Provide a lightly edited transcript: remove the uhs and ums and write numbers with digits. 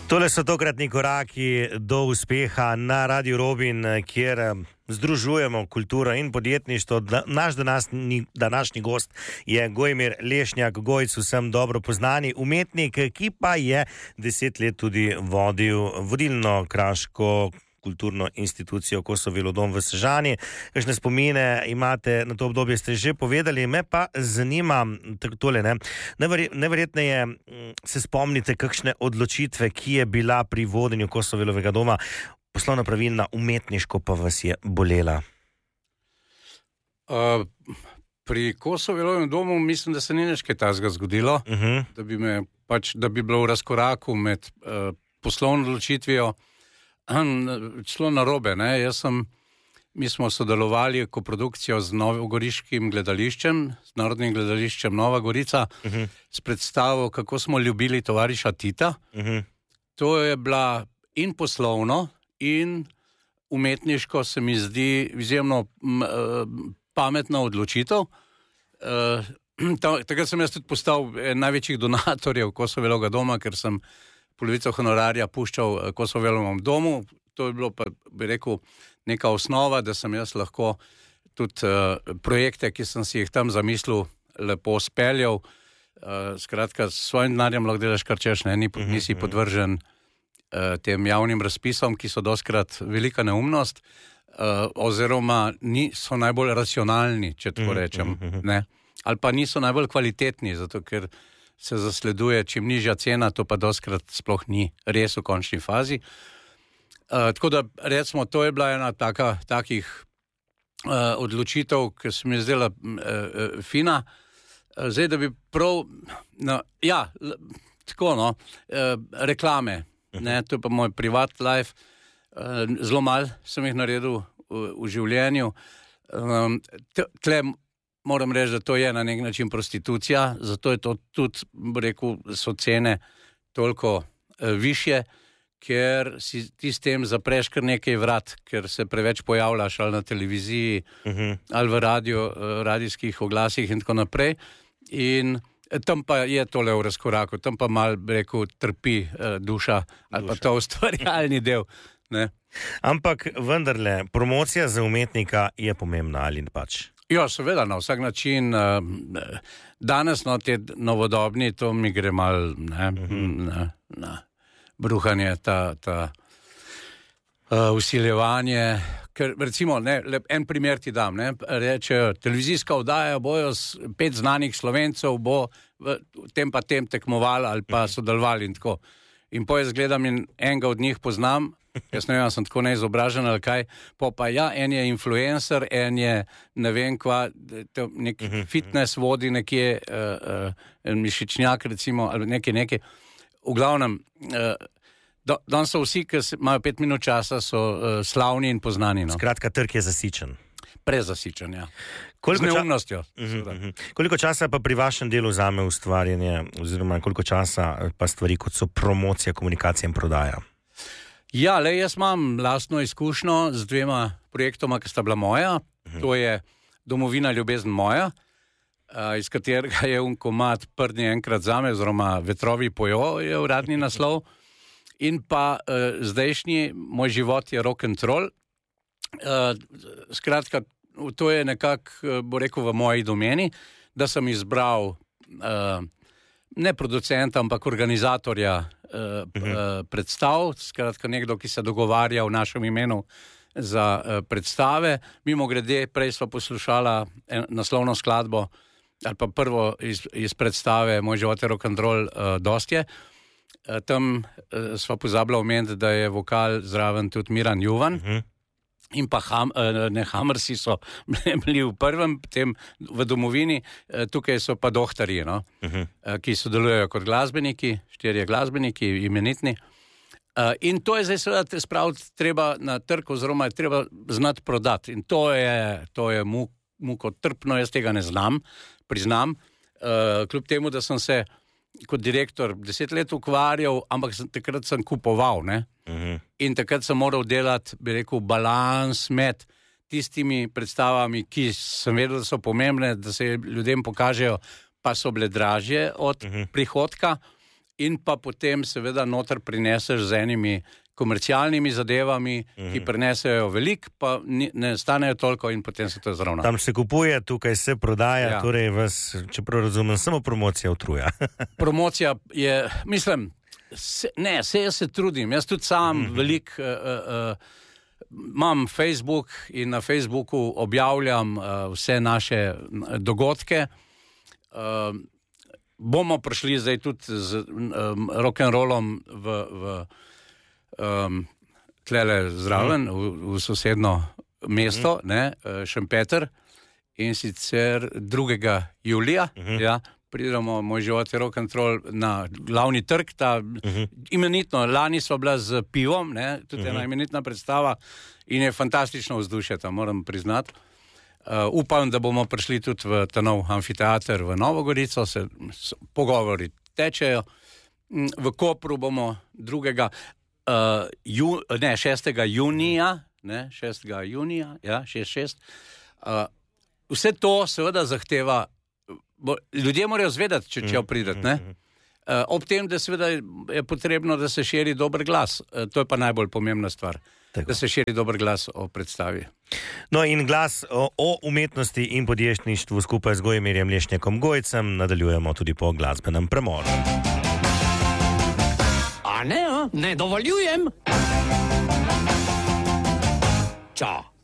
Tole so tokratni koraki do uspeha na Radiu Robin, kjer združujemo kulturo in podjetništvo. Naš današnji gost je Gojmir Lešnjak, Gojc, vsem dobro poznani umetnik, ki pa je 10 let tudi vodil vodilno kraško kulturno institucijo Kosovo Velodom v Sežani. Kakšne spomine imate na to obdobje, ste že povedali, me pa zanima tole, neverjetneje se spomnite kakšne odločitve, ki je bila pri vodenju Kosovo Velovega doma poslovno pravilna, umetniško pa vas je bolela? Pri Kosovo Velovem domu mislim, da se ni nič kaj takega zgodilo, da bi bilo v razkoraku med poslovno odločitvijo šlo narobe, ne? Mi smo sodelovali koprodukcijo z novogoriškim gledališčem, z Narodnim gledališčem Nova Gorica, s predstavo Kako smo ljubili tovariša Tita. To je bila in poslovno in umetniško, se mi zdi, izjemno pametna odločitev. Takrat sem jaz tudi postal največjih donatorjev Kosovo Velovega doma, ker sem polovico honorarja puščal Kosovo Velovem domu. To je bilo pa, bi rekel, neka osnova, da sem jaz lahko tudi projekte, ki sem si jih tam zamislil, lepo speljal. Skratka, s svojim denarjem lahko delaš kar češ, nisi podvržen tem javnim razpisom, ki so dostikrat velika neumnost, oziroma niso najbolj racionalni, če tako rečem, ne? Ali pa niso najbolj kvalitetni, zato ker se zasleduje čim nižja cena, to pa dostikrat sploh ni res v končni fazi. Tako da, recimo, to je bila ena takih odločitev, ki se mi je zdela fina. Zdaj, da bi prav, reklame, ne, to je pa moj privat life, zelo malo sem jih naredil v življenju. Tle moram reči, da to je na nek način prostitucija, zato je to tudi, rekel, so cene toliko višje, ker si ti s tem zapreš kar nekaj vrat, ker se preveč pojavljaš ali na televiziji, ali v radijskih oglasih in tako naprej. In tam pa je tole v razkoraku, tam pa malo, rekel, trpi duša ali pa to ustvarjalni del, ne. Ampak vendarle, promocija za umetnika je pomembna ali pač? Ja, seveda, na vsak način. Danes, te novodobni, to mi gre malo na bruhanje, ta vsiljevanje. Ker, recimo, en primer ti dam, rečejo, televizijska oddaja bojo 5 znanih Slovencev bo v tem pa tem tekmovali ali pa sodelovali in tako. In po jaz gledam in enega od njih poznam, jaz ne vem, sem tako neizobražen ali kaj, pa en je influencer, en je ne vem kva, nek fitness vodi nekje, mišičnjak recimo, ali nekaj. V glavnem, danes so vsi, ki imajo 5 minut časa, so slavni in poznani. No. Skratka, trg je zasičen. Prezasičen, ja. Z neumnostjo. Koliko časa pa pri vašem delu vzame ustvarjanje, oziroma koliko časa pa stvari, kot so promocija, komunikacija in prodaja? Ja, jaz imam lastno izkušnjo z 2 projektoma, ki sta bila moja. To je Domovina, ljubezen moja, iz katerega je komad Prdni enkrat zame, oziroma Vetrovi pojo je uradni naslov. In pa zdajšnji Moj život je rock and roll. Skratka, to je nekako, bo rekel, v moji domeni, da sem izbral ne producenta, ampak organizatorja predstav, skratka nekdo, ki se dogovarja v našem imenu za predstave. Mimogrede, prej sva poslušala naslovno skladbo, ali pa prvo iz predstave Moj život je rock and roll, Dostje. Tam sva pozabila omeniti, da je vokal zraven tudi Miran Juvan. In pa Hamrsi so bili v prvem, potem v Domovini, tukaj so pa dohtarji, no, ki sodelujejo kot glasbeniki, 4 glasbeniki, imenitni. In to je zdaj seveda spraviti treba na trg, oziroma je treba znati prodati. In to je muko trpno, jaz tega ne znam, priznam. Kljub temu, da sem se kot direktor 10 let ukvarjal, ampak takrat sem kupoval, ne. In takrat sem moral delati, bi rekel, balans med tistimi predstavami, ki sem vedel, da so pomembne, da se ljudem pokažejo, pa so bile dražje od prihodka, in pa potem seveda noter prineseš z enimi komercialnimi zadevami, ki prinesejo veliko, pa ne stanejo toliko in potem se to izravna. Tam se kupuje, tukaj se prodaja, torej vas, čeprav razumem, samo promocija utruja. Promocija je, mislim, jaz se trudim, jaz tudi sam veliko imam Facebook in na Facebooku objavljam vse naše dogodke. Bomo prišli zdaj tudi z rock'n'rollom v tlele zraven, v sosedno mesto, Šempeter, in sicer 2. julija, pridemo moj život je rock'n'roll na glavni trg, ta imenitno, lani so bila z pivom, tudi ena imenitna predstava in je fantastično vzdušje tam, moram priznati. Upam, da bomo prišli tudi v ta nov amfiteater v Novo Gorico, se pogovori tečejo. V Kopru bomo 6. junija, 6. Vse to seveda zahteva, ljudje morajo zvedeti, če prideti, ob tem, da seveda je potrebno, da se širi dober glas. To je pa najbolj pomembna stvar. Tako. Da se širi dober glas o predstavi. No in glas o umetnosti in podjetništvu skupaj z Gojimirjem Lešnjakom Gojcem nadaljujemo tudi po glasbenem premoru. A ne dovoljujem. Čau.